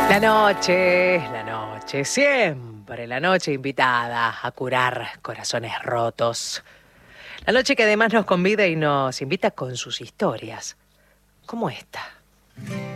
La noche, siempre la noche invitada a curar corazones rotos. La noche que además nos convida y nos invita con sus historias, como esta.